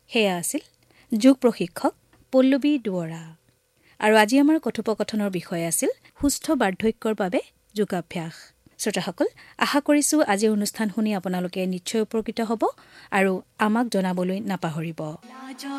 সেয়া আছিল যোগ প্ৰশিক্ষক পল্লৱী দুৱৰা। আৰু আজি আমাৰ কথোপকথনৰ বিষয় আছিল সুস্থ বাৰ্ধক্যৰ বাবে যোগাভ্যাস। শ্ৰোতাসকল, আশা কৰিছোঁ আজিৰ অনুষ্ঠান শুনি আপোনালোকে নিশ্চয় উপকৃত হ'ব আৰু আমাক জনাবলৈ নাপাহৰিব।